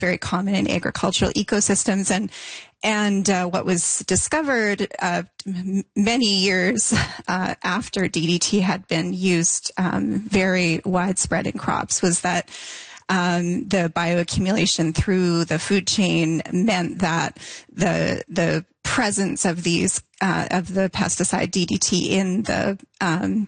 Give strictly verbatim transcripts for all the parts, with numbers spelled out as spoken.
very common in agricultural ecosystems. And and uh, what was discovered uh, m- many years uh, after D D T had been used um, very widespread in crops was that um, the bioaccumulation through the food chain meant that the the presence of these uh, of the pesticide D D T in the um,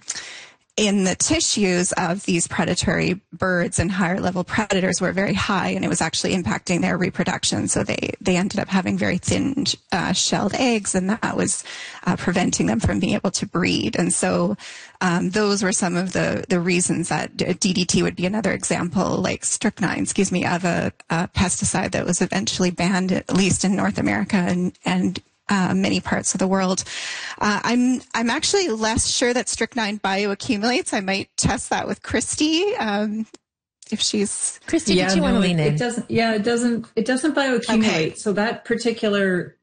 in the tissues of these predatory birds and higher level predators were very high, and it was actually impacting their reproduction. So they, they ended up having very thin uh, shelled eggs, and that was uh, preventing them from being able to breed. And so um, those were some of the, the reasons that D D T would be another example, like strychnine, excuse me, of a, a pesticide that was eventually banned, at least in North America and, and Uh, many parts of the world. Uh, I'm I'm actually less sure that strychnine bioaccumulates. I might test that with Christy um, if she's. Christy, yeah, did you no, want to lean it, in? It doesn't. Yeah, it doesn't. It doesn't bioaccumulate. Okay. So that particular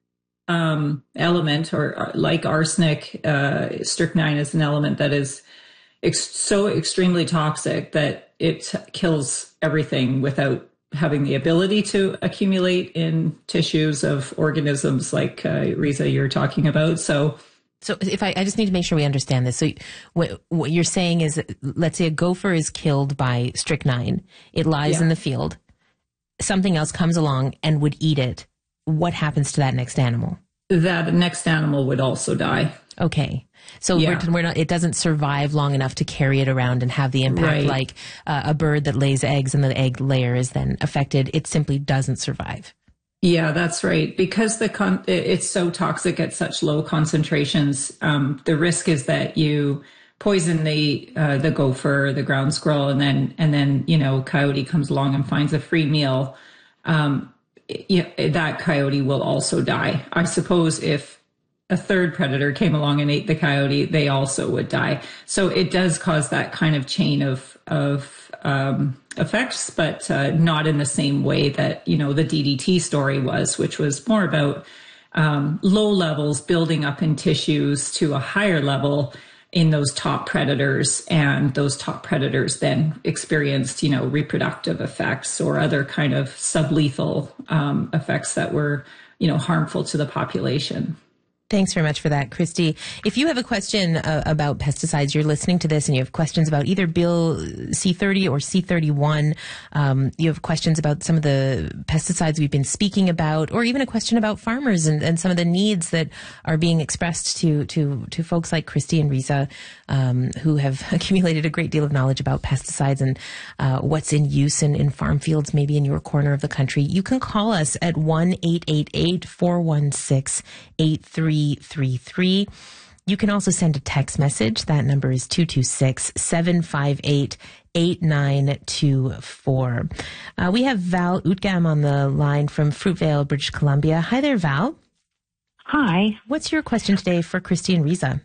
um, element, or, or like arsenic, uh, strychnine is an element that is ex- so extremely toxic that it kills everything without having the ability to accumulate in tissues of organisms like uh, Risa, you're talking about. So, so if I, I just need to make sure we understand this. So what, what you're saying is, let's say a gopher is killed by strychnine. It lies yeah. in the field. Something else comes along and would eat it. What happens to that next animal? That next animal would also die. Okay. So yeah. we're, we're not, it doesn't survive long enough to carry it around and have the impact right. like uh, a bird that lays eggs and the egg layer is then affected. It simply doesn't survive. Yeah, that's right. Because the con- it's so toxic at such low concentrations, um, the risk is that you poison the uh, the gopher, the ground squirrel, and then and then you know coyote comes along and finds a free meal. Um, you know, that coyote will also die. I suppose if a third predator came along and ate the coyote, they also would die. So it does cause that kind of chain of of um, effects, but uh, not in the same way that, you know, the D D T story was, which was more about um, low levels building up in tissues to a higher level in those top predators. And those top predators then experienced, you know, reproductive effects or other kind of sublethal um, effects that were, you know, harmful to the population. Thanks very much for that, Christy. If you have a question uh, about pesticides, you're listening to this and you have questions about either Bill C thirty or C thirty-one, um, you have questions about some of the pesticides we've been speaking about, or even a question about farmers and, and some of the needs that are being expressed to to, to folks like Christy and Risa, um, who have accumulated a great deal of knowledge about pesticides and uh, what's in use in, in farm fields, maybe in your corner of the country. You can call us at one eight eight eight, four one six, eight three three three. You can also send a text message. That number is two two six, seven five eight, eight nine two four. Uh, we have Val Utgam on the line from Fruitvale, British Columbia. Hi there, Val. Hi. What's your question today for Christy and Risa?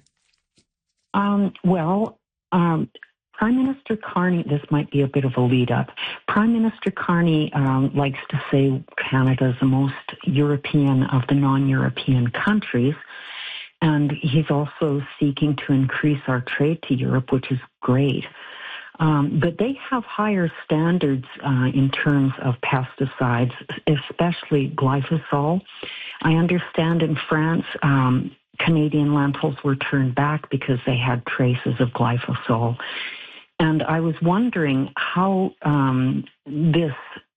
Um, well, um, Prime Minister Carney, this might be a bit of a lead up. Prime Minister Carney um, likes to say Canada is the most European of the non-European countries. And he's also seeking to increase our trade to Europe, which is great. Um, but they have higher standards uh, in terms of pesticides, especially glyphosate. I understand in France, um, Canadian lentils were turned back because they had traces of glyphosate. And I was wondering how um, this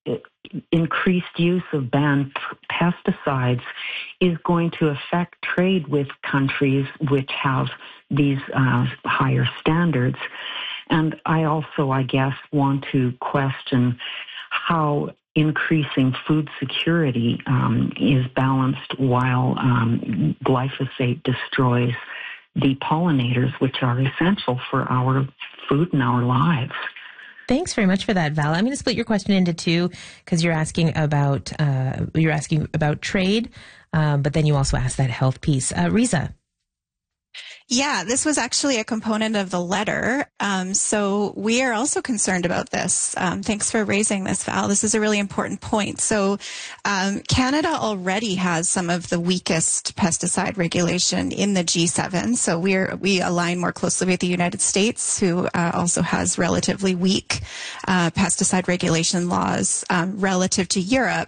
increased use of banned pesticides is going to affect trade with countries which have these uh, higher standards. And I also, I guess, want to question how increasing food security um, is balanced while um, glyphosate destroys the pollinators, which are essential for our food and our lives. Thanks very much for that, Val. I'm going to split your question into two because you're asking about uh, you're asking about trade, uh, but then you also asked that health piece. Uh, Risa. Yeah, this was actually a component of the letter. Um, so we are also concerned about this. Um, thanks for raising this, Val. This is a really important point. So um, Canada already has some of the weakest pesticide regulation in the G seven. So we're we align more closely with the United States, who uh, also has relatively weak uh, pesticide regulation laws um, relative to Europe.